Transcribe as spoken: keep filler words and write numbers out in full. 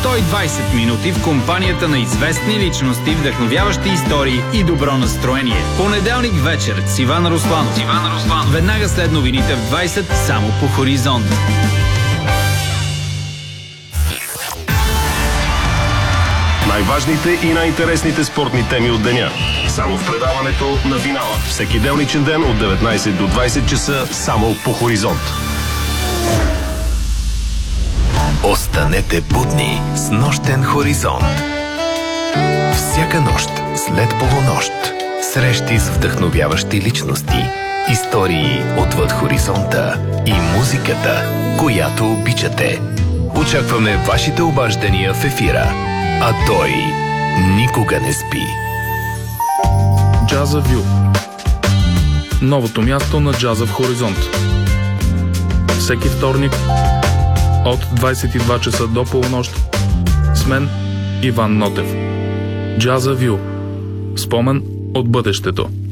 сто и двайсет минути в компанията на известни личности, вдъхновяващи истории и добро настроение. Понеделник вечер с Иван Русланов. Иван Русланов. Веднага след новините в двайсет само по Хоризонт. Най-важните и най-интересните спортни теми от деня. Само в предаването на финала. Всеки делничен ден от деветнайсет до двайсет часа само по Хоризонт. Останете будни с нощен хоризонт. Всяка нощ след полунощ. Срещи с вдъхновяващи личности. Истории отвъд хоризонта и музиката, която обичате. Очакваме вашите обаждания в ефира. А той никога не спи. Джаза Вю. Новото място на джаза в Хоризонт. Всеки вторник от двайсет и два часа до полунощ с мен Иван Нотев. Джаза Вю. Спомен от бъдещето.